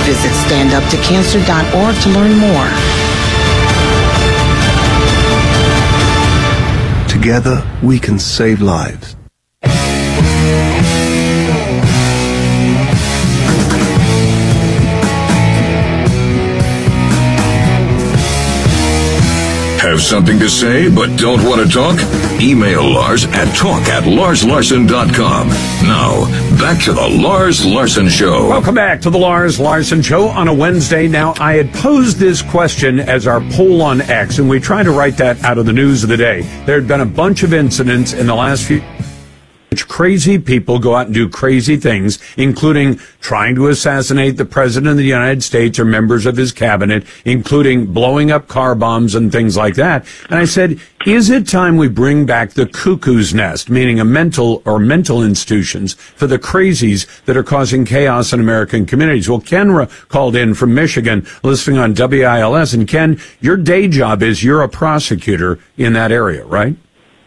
Visit standuptocancer.org to learn more. Together, we can save lives. Have something to say but don't want to talk? Email Lars at talk@LarsLarson.com. Now, back to the Lars Larson Show. Welcome back to the Lars Larson Show on a Wednesday. Now, I had posed this question as our poll on X, and we tried to write that out of the news of the day. There had been a bunch of incidents in the last few which crazy people go out and do crazy things, including trying to assassinate the President of the United States or members of his cabinet, including blowing up car bombs and things like that. And I said, is it time we bring back the cuckoo's nest, meaning a mental institutions for the crazies that are causing chaos in American communities? Well, Ken called in from Michigan, listening on WILS. And Ken, your day job is you're a prosecutor in that area, right?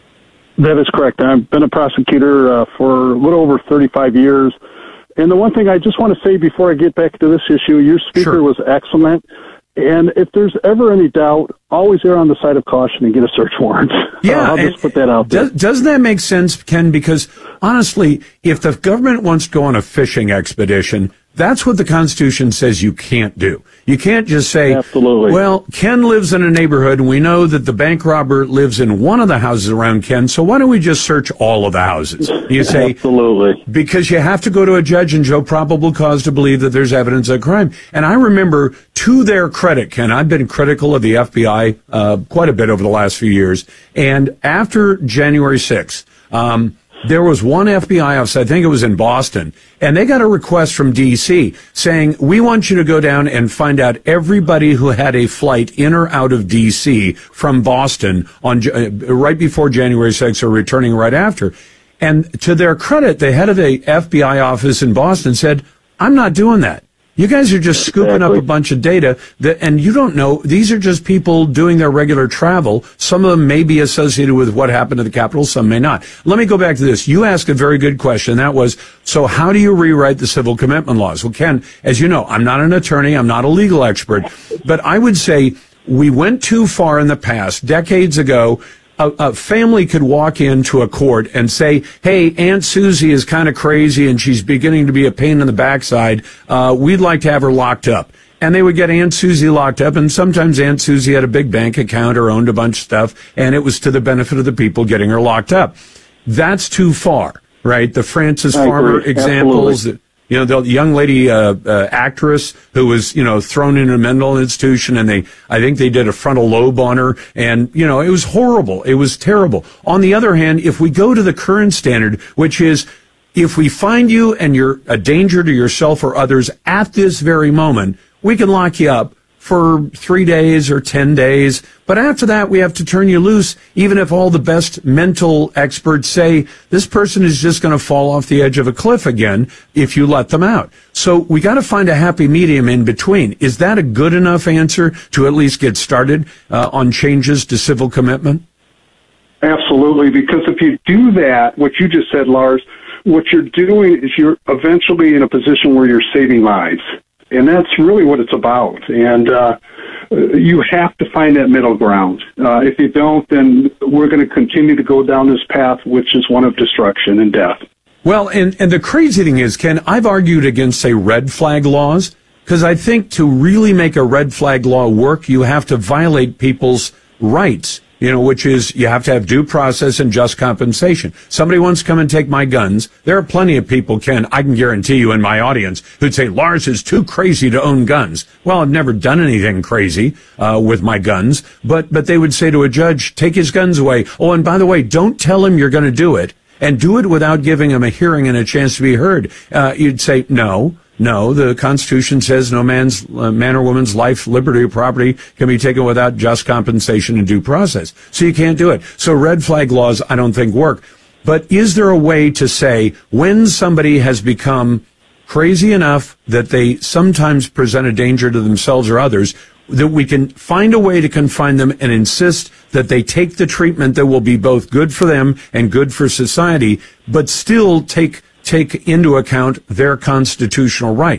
That is correct. I've been a prosecutor for a little over 35 years. And the one thing I just want to say before I get back to this issue, your speaker was excellent. And if there's ever any doubt, always err on the side of caution and get a search warrant. Yeah, I'll just put that out there. Doesn't that make sense, Ken? Because honestly, if the government wants to go on a fishing expedition, that's what the Constitution says you can't do. You can't just say, absolutely, well, Ken lives in a neighborhood, and we know that the bank robber lives in one of the houses around Ken, so why don't we just search all of the houses? You say, absolutely. Because you have to go to a judge and show probable cause to believe that there's evidence of crime. And I remember, to their credit, Ken, I've been critical of the FBI quite a bit over the last few years, and after January 6th, there was one FBI officer, I think it was in Boston, and they got a request from D.C. saying, we want you to go down and find out everybody who had a flight in or out of D.C. from Boston on right before January 6th or returning right after. And to their credit, the head of the FBI office in Boston said, I'm not doing that. You guys are just scooping up a bunch of data and you don't know. These are just people doing their regular travel. Some of them may be associated with what happened to the Capitol. Some may not. Let me go back to this. You asked a very good question. That was, so how do you rewrite the civil commitment laws? Well, Ken, as you know, I'm not an attorney. I'm not a legal expert, but I would say we went too far in the past, decades ago. A family could walk into a court and say, hey, Aunt Susie is kind of crazy and she's beginning to be a pain in the backside. We'd like to have her locked up. And they would get Aunt Susie locked up, and sometimes Aunt Susie had a big bank account or owned a bunch of stuff, and it was to the benefit of the people getting her locked up. That's too far, right? The Frances Farmer examples. You know, the young lady, actress who was, thrown in a mental institution, and I think they did a frontal lobe on her, and, it was horrible. It was terrible. On the other hand, if we go to the current standard, which is, if we find you and you're a danger to yourself or others at this very moment, we can lock you up for 3 days or 10 days. But after that, we have to turn you loose, even if all the best mental experts say this person is just going to fall off the edge of a cliff again if you let them out. So we got to find a happy medium in between. Is that a good enough answer to at least get started on changes to civil commitment? Absolutely, because if you do that, what you just said, Lars, what you're doing is you're eventually in a position where you're saving lives. And that's really what it's about. And you have to find that middle ground. If you don't, then we're going to continue to go down this path, which is one of destruction and death. Well, and the crazy thing is, Ken, I've argued against, say, red flag laws, because I think to really make a red flag law work, you have to violate people's rights. Which is you have to have due process and just compensation. Somebody wants to come and take my guns. There are plenty of people, Ken, I can guarantee you in my audience, who'd say, Lars is too crazy to own guns. Well, I've never done anything crazy with my guns, but they would say to a judge, take his guns away. Oh, and by the way, don't tell him you're going to do it, and do it without giving him a hearing and a chance to be heard. You'd say, No, the Constitution says no man or woman's life, liberty, or property can be taken without just compensation and due process. So you can't do it. So red flag laws, I don't think, work. But is there a way to say when somebody has become crazy enough that they sometimes present a danger to themselves or others, that we can find a way to confine them and insist that they take the treatment that will be both good for them and good for society, but still take into account their constitutional right?